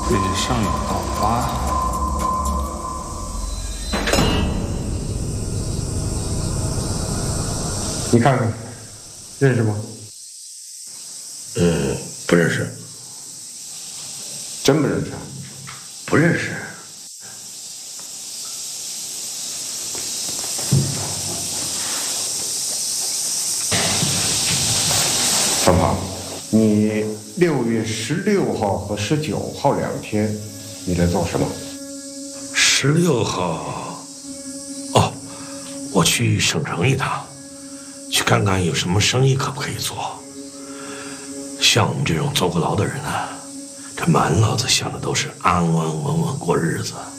背上有刀疤。 你看看，认识吗？ 不认识。 真不认识啊？ 不认识。 小胖，你6月16号和19号2天，你在做什么 ？16号，哦，我去省城一趟，去看看有什么生意可不可以做。像我们这种坐过牢的人啊，这满脑子想的都是安安稳稳过日子。